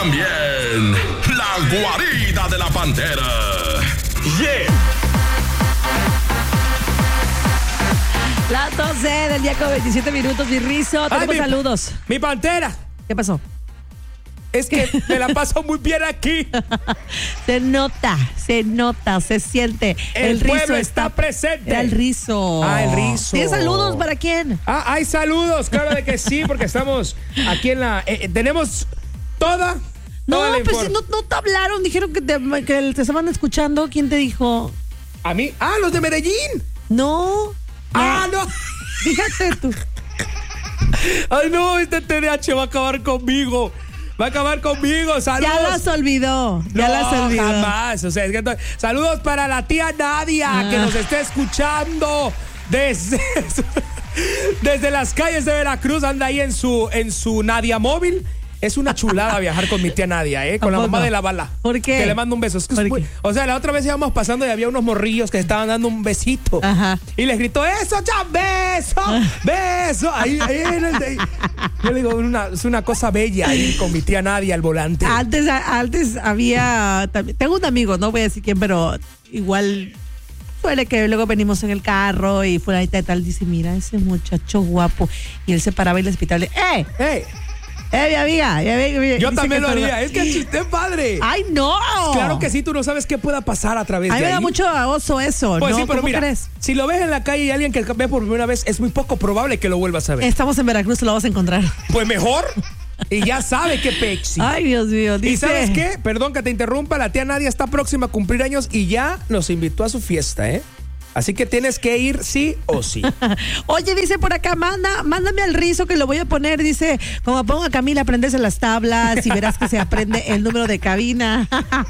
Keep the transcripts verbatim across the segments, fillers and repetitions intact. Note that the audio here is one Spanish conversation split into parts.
también la guarida de la pantera. Yeah. Las doce del día con veintisiete minutos, mi rizo. Tenemos Ay, mi, saludos. Mi pantera. ¿Qué pasó? Es que me la paso muy bien aquí. Se nota, se nota, se siente. El, el rizo pueblo está, está presente. El rizo. Ah, el rizo. ¿Tienes saludos para quién? Ah, hay saludos, claro de que sí, porque estamos aquí en la... Eh, tenemos toda... No, toda la pues inform- no, no te hablaron, dijeron que te, que te estaban escuchando. ¿Quién te dijo? A mí... Ah, los de Medellín. No. Ah, no. Fíjate tú. Ay, no, este T D A H va a acabar conmigo. Va a acabar conmigo, saludos. Ya las olvidó, ya no, las olvidó. jamás, o sea, es que entonces, saludos para la tía Nadia, ah. que nos esté escuchando desde, desde las calles de Veracruz, anda ahí en su, en su Nadia móvil. Es una chulada viajar con mi tía Nadia, ¿eh? Con la mamá de la bala. ¿Por qué? Que le mando un beso. Es que es muy, o sea, la otra vez íbamos pasando y había unos morrillos que estaban dando un besito. Ajá. Y les gritó, ¡eso, ya! ¡Beso! ¡Beso! Ahí, ahí en el de... Yo le digo, una, es una cosa bella ahí con mi tía Nadia al volante. Antes, antes había... Tengo un amigo, no voy a decir quién, pero igual... Suele que luego venimos en el carro y fuera y tal, dice, mira ese muchacho guapo. Y él se paraba y le hospital. ¡Eh! ¡Eh! ¡Eh, mi amiga! Ya, ya, ya, Yo también lo todo... haría. Es que el chiste es padre. ¡Ay, no! Claro que sí, tú no sabes qué pueda pasar a través a mí de me ahí. da mucho oso eso, Pues ¿no? sí, pero ¿Cómo mira, crees? si lo ves en la calle y alguien que ve por primera vez, es muy poco probable que lo vuelvas a ver. Estamos en Veracruz, lo vas a encontrar. Pues mejor. Y ya sabe qué pexi. Ay, Dios mío. Dice... ¿Y sabes qué? Perdón que te interrumpa, la tía Nadia está próxima a cumplir años y ya nos invitó a su fiesta, ¿eh? Así que tienes que ir sí o sí. Oye, dice por acá, manda, mándame al rizo que lo voy a poner. Dice, como pongo a Camila, aprendes en las tablas y verás que se aprende el número de cabina.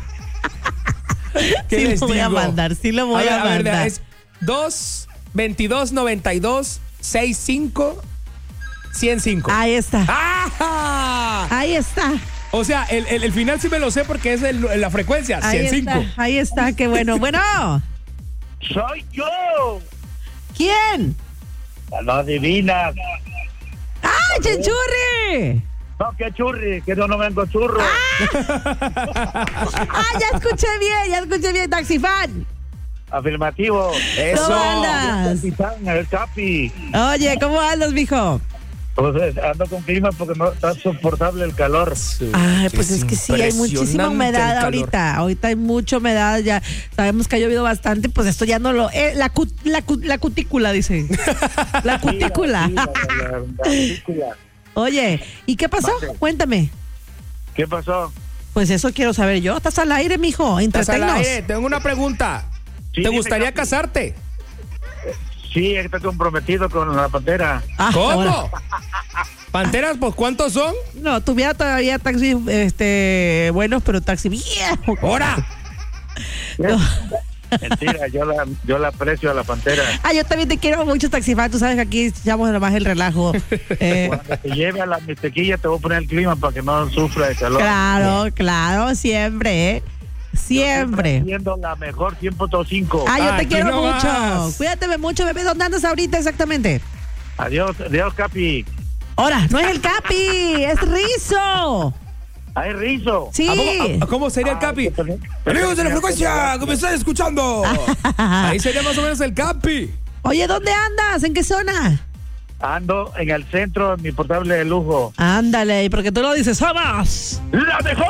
¿Qué sí les lo voy digo? a mandar, sí lo voy a, a, ver, a a mandar. ver, es dos veintidós noventa y dos sesenta y cinco ciento cinco. Ahí está. ¡Ah! Ahí está. O sea, el, el, el final sí me lo sé porque es el, la frecuencia, Ahí ciento cinco. está, ahí está, qué bueno. Bueno, ¡Soy yo! ¿quién? ¡No adivinas! ¡Ay, Chenchurri! No, que churri, que yo no vengo churro. ¡Ah, ya escuché bien, ya escuché bien, Taxifan! Afirmativo. Eso. ¿Cómo andas? Capitán, el Capi. Oye, ¿cómo andas, mijo? Pues ando con clima porque no está soportable el calor. Ay, pues es que sí, hay muchísima impresionante humedad el calor. ahorita. Ahorita hay mucha humedad, ya sabemos que ha llovido bastante, pues esto ya no lo... Eh, la, cut, la, cut, la cutícula, dice. La cutícula. Sí, la- la- la- la cutícula. Oye, ¿y qué pasó? Mande. Cuéntame. ¿Qué pasó? Pues eso quiero saber yo. Estás al aire, mijo. Estás al Entretennos. aire. Tengo una pregunta. Sí, ¿Te dime, gustaría Capi. casarte? Sí, está comprometido con la pantera. Ah, ahora. ¿Cómo? ¿Panteras, pues cuántos son? No, tuviera todavía taxis este, buenos, pero taxi viejo. ¡Hora! No. Mentira, yo la, yo la aprecio a la pantera. Ah, yo también te quiero mucho, Taxifan. Tú sabes que aquí echamos nomás el relajo. Eh, Cuando te lleve a la mistequilla te voy a poner el clima para que no sufra de calor. claro, claro, siempre, ¿eh? Siempre. Siendo la mejor cien punto cinco. Ah, yo te Aquí quiero no mucho. más. Cuídate mucho, bebé. ¿Dónde andas ahorita exactamente? Adiós, adiós, Capi. Ahora, no es el Capi, es Rizo. ¡Ay, Rizo! Sí. ¿A cómo, a- cómo sería el Capi? Amigos de la frecuencia, que me están escuchando. Ahí sería más o menos el Capi. Oye, ¿dónde andas? ¿En qué zona? Ando en el centro de mi portable de lujo. Ándale, porque tú lo dices, ¡somos! ¡La mejor!